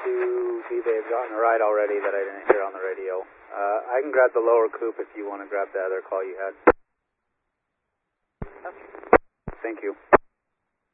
to see they've gotten a ride already that I didn't hear on the radio. I can grab the lower coupe if you want to grab the other call you had. Thank you.